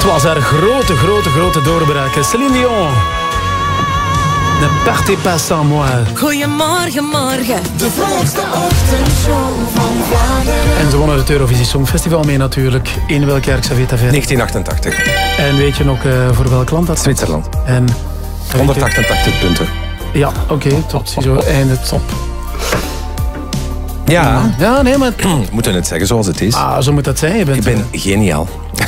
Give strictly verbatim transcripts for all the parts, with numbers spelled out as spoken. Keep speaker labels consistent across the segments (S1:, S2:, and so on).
S1: Het was haar grote, grote, grote doorbraak. Céline Dion. Ne partez pas sans moi.
S2: Goedemorgen, morgen.
S3: De vrolijkste ochtendshow van Vlaanderen.
S1: En ze wonnen het Eurovisie Songfestival mee natuurlijk. In welk jaar, Xavier Taverne?
S4: negentien achtentachtig.
S1: En weet je nog uh, voor welk land dat?
S4: Zwitserland.
S1: En
S4: honderdachtentachtig punten.
S1: Ja, oké, okay, tot ziezo. Einde top.
S4: Ja.
S1: Ja, nee, maar...
S4: We moeten het zeggen zoals het is.
S1: Ah, zo moet dat zijn. Je bent
S4: Ik ben geniaal.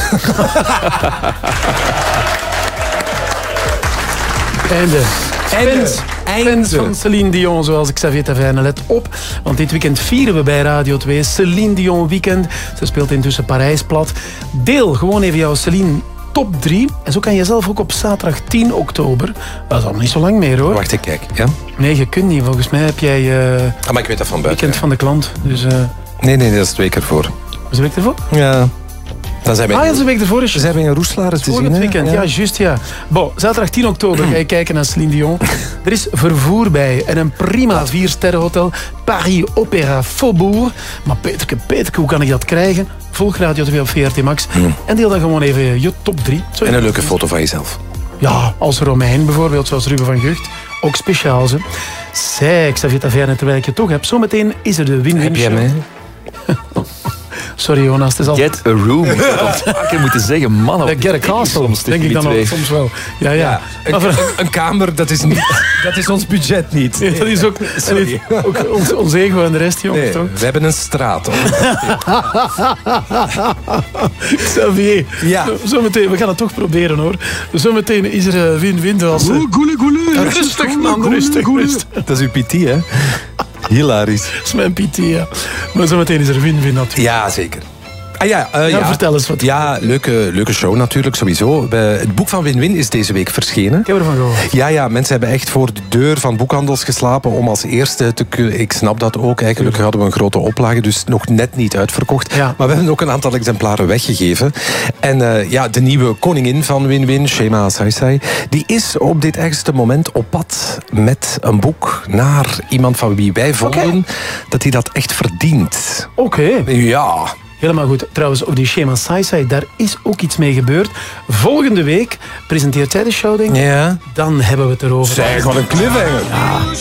S1: Einde.
S4: Einde.
S1: Fans van Céline Dion, zoals Xavier Taverne. Let op, want dit weekend vieren we bij Radio twee Céline Dion Weekend. Ze speelt intussen Parijs plat. Deel gewoon even jouw Céline top drie. En zo kan je zelf ook op zaterdag tien oktober... Dat is al niet zo lang meer, hoor.
S4: Wacht, ik kijk. Ja?
S1: Nee, je kunt niet. Volgens mij heb jij... Uh,
S4: ah, maar ik weet dat van buiten.
S1: Weekend
S4: ja.
S1: van de klant. Dus, uh,
S4: nee, nee, dat is twee keer voor.
S1: is een week ervoor?
S4: Ja. Dan zijn we
S1: ah, ja, dat is een week ervoor. Is
S4: we zijn in Roeselare te zien.
S1: Het weekend, ja, ja juist, ja. Bon, zaterdag tien oktober ga je kijken naar Céline Dion. Er is vervoer bij en een prima viersterrenhotel. Paris Opéra Faubourg. Maar Peterke, Peterke, hoe kan ik dat krijgen? Volg Radio twee op V R T Max. Hmm. En deel dan gewoon even je top drie. Zo
S4: en een leuke foto van jezelf.
S1: Ja, als Romein bijvoorbeeld, zoals Ruben van Gucht. Ook speciaal, ze. Zij, Xavier Taverne, terwijl ik je toch heb. Zometeen is er de win-win show. Sorry Jonas, het is al...
S5: Get a room. Ik had al vaker moeten zeggen, man.
S1: Uh, get a castle, soms, denk ik dan al, soms wel. Ja, ja.
S4: ja een, een, een kamer, dat is, niet, dat is ons budget niet.
S1: Nee, dat is ook, Sorry. ook ons, ons ego en de rest, jongens.
S4: Nee,
S1: toch?
S4: We hebben een straat.
S1: Xavier, ja. Zometeen, we gaan het toch proberen hoor. Zometeen is er win-win. Als...
S3: Goeie, goeie, goeie.
S1: Rustig man, rustig, rustig.
S4: Dat is uw P T, hè? Hilarisch.
S1: Dat is mijn P T, ja. Maar zometeen is er win-win natuurlijk.
S4: Ja, zeker. Ah, ja, uh,
S1: ja,
S4: ja,
S1: vertel eens wat.
S4: Ja, leuke, leuke show natuurlijk, sowieso. Het boek van Win-Win is deze week verschenen.
S1: Ik heb ervan gehoord.
S4: Ja, ja, mensen hebben echt voor de deur van boekhandels geslapen om als eerste te kunnen... Ik snap dat ook. Hè. Gelukkig hadden we een grote oplage, dus nog net niet uitverkocht.
S1: Ja.
S4: Maar we hebben ook een aantal exemplaren weggegeven. En uh, ja, de nieuwe koningin van Win-Win, Shema Saisai, die is op dit ergste moment op pad met een boek naar iemand van wie wij vonden okay. dat hij dat echt verdient.
S1: Oké. Okay.
S4: Ja.
S1: Helemaal goed. Trouwens, op die Shema Saisai, daar is ook iets mee gebeurd. Volgende week presenteert zij de show, denk ik.
S4: Ja.
S1: Dan hebben we het erover.
S4: Zij, gewoon een cliffhanger.
S1: Ja.